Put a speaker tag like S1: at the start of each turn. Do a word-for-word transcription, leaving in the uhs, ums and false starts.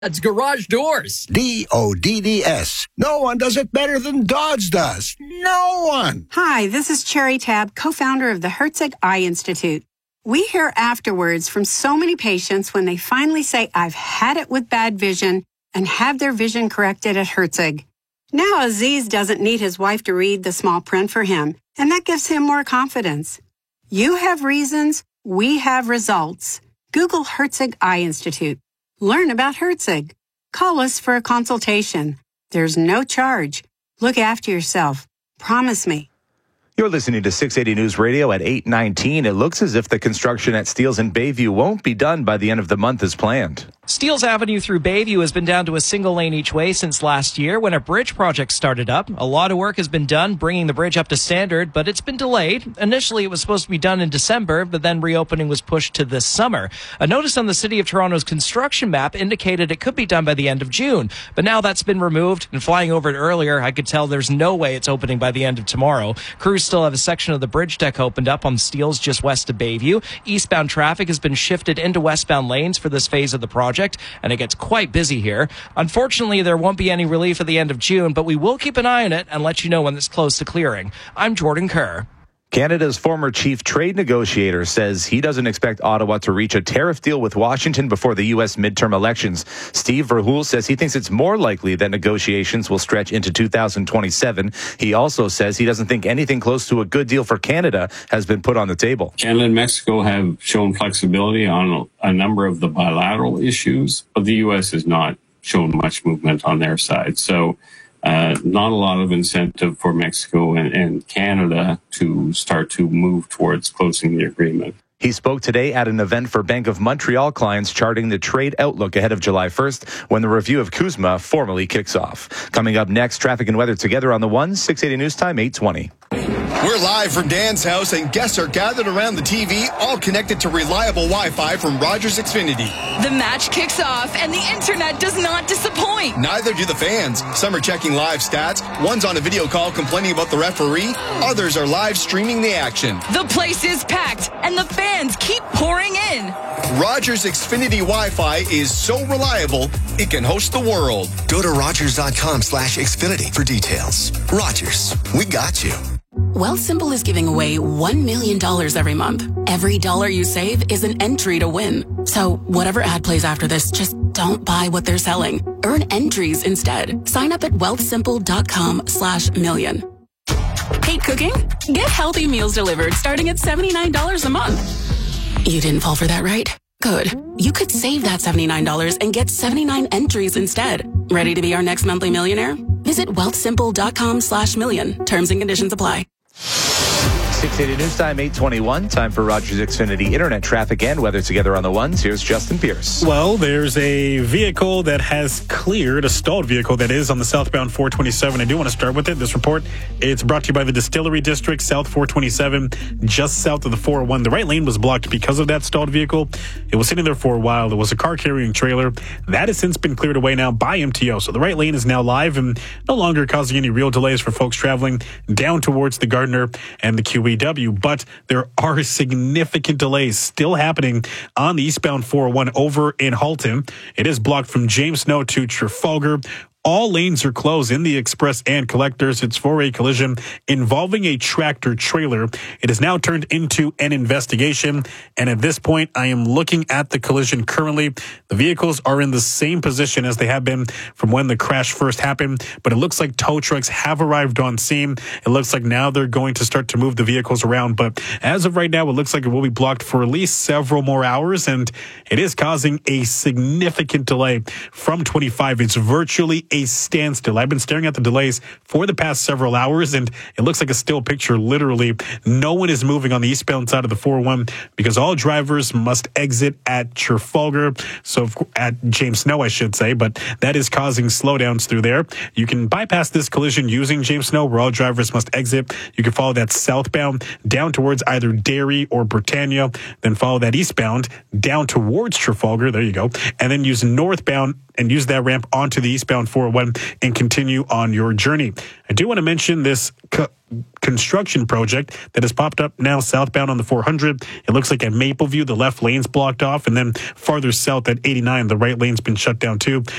S1: That's Garage Doors.
S2: D O D D S. No one does it better than Dodds does. No one.
S3: Hi, this is Cherry Tab, co-founder of the Herzig Eye Institute. We hear afterwards from so many patients when they finally say, I've had it with bad vision, and have their vision corrected at Herzig. Now Aziz doesn't need his wife to read the small print for him, and that gives him more confidence. You have reasons, we have results. Google Herzig Eye Institute. Learn about Herzig. Call us for a consultation. There's no charge. Look after yourself. Promise me.
S4: You're listening to six eighty News Radio at eight nineteen. It looks as if the construction at Steeles and Bayview won't be done by the end of the month as planned.
S5: Steeles Avenue through Bayview has been down to a single lane each way since last year when a bridge project started up. A lot of work has been done bringing the bridge up to standard, but it's been delayed. Initially, it was supposed to be done in December, but then reopening was pushed to this summer. A notice on the City of Toronto's construction map indicated it could be done by the end of June, but now that's been removed. And flying over it earlier, I could tell there's no way it's opening by the end of tomorrow. Crews still have a section of the bridge deck opened up on Steeles just west of Bayview. Eastbound traffic has been shifted into westbound lanes for this phase of the project, and it gets quite busy here. Unfortunately, there won't be any relief at the end of June, but we will keep an eye on it and let you know when it's close to clearing. I'm Jordan Kerr.
S4: Canada's former chief trade negotiator says he doesn't expect Ottawa to reach a tariff deal with Washington before the U S midterm elections. Steve Verhoeven says he thinks it's more likely that negotiations will stretch into two thousand twenty-seven. He also says he doesn't think anything close to a good deal for Canada has been put on the table.
S6: Canada and Mexico have shown flexibility on a number of the bilateral issues, but the U S has not shown much movement on their side. So Uh, not a lot of incentive for Mexico and, and Canada to start to move towards closing the agreement.
S4: He spoke today at an event for Bank of Montreal clients charting the trade outlook ahead of July first when the review of CUSMA formally kicks off. Coming up next, traffic and weather together on the one, six eighty News Time, eight twenty.
S7: We're live from Dan's house, and guests are gathered around the T V, all connected to reliable Wi-Fi from Rogers Xfinity.
S8: The match kicks off, and the internet does not disappoint.
S7: Neither do the fans. Some are checking live stats. One's on a video call complaining about the referee. Others are live streaming the action.
S8: The place is packed, and the fans keep pouring in.
S7: Rogers Xfinity Wi-Fi is so reliable, it can host the world.
S9: Go to rogers.com slash Xfinity for details. Rogers, we got you.
S10: Wealthsimple is giving away one million dollars every month. Every dollar you save is an entry to win. So whatever ad plays after this, just don't buy what they're selling. Earn entries instead. Sign up at wealthsimple.com slash million. Hate cooking? Get healthy meals delivered starting at seventy-nine dollars a month. You didn't fall for that, right? Good. You could save that seventy-nine dollars and get seventy-nine entries instead. Ready to be our next monthly millionaire? Visit wealthsimple.com slash million. Terms and conditions apply.
S4: six eighty News Time, eight twenty-one. Time for Rogers Xfinity Internet traffic and weather together on the ones. Here's Justin Pierce.
S11: Well, there's a vehicle that has cleared, a stalled vehicle that is on the southbound four twenty-seven. I do want to start with it. This report, it's brought to you by the Distillery District, South four twenty-seven, just south of the four oh one. The right lane was blocked because of that stalled vehicle. It was sitting there for a while. There was a car carrying trailer. That has since been cleared away now by M T O. So the right lane is now live and no longer causing any real delays for folks traveling down towards the Gardiner and the Q E W. But there are significant delays still happening on the eastbound four oh one over in Halton. It is blocked from James Snow to Trafalgar. All lanes are closed in the express and collectors. It's for a collision involving a tractor trailer. It is now turned into an investigation. And at this point, I am looking at the collision currently. The vehicles are in the same position as they have been from when the crash first happened. But it looks like tow trucks have arrived on scene. It looks like now they're going to start to move the vehicles around. But as of right now, it looks like it will be blocked for at least several more hours. And it is causing a significant delay from twenty-five. It's virtually a standstill. I've been staring at the delays for the past several hours, and it looks like a still picture. Literally, no one is moving on the eastbound side of the four oh one because all drivers must exit at Trafalgar. So at James Snow, I should say, but that is causing slowdowns through there. You can bypass this collision using James Snow, where all drivers must exit. You can follow that southbound down towards either Derry or Britannia, then follow that eastbound down towards Trafalgar. There you go. And then use northbound and use that ramp onto the eastbound four oh one and continue on your journey. I do want to mention this co- construction project that has popped up now southbound on the four hundred. It looks like at Mapleview, the left lane's blocked off, and then farther south at eighty-nine, the right lane's been shut down too.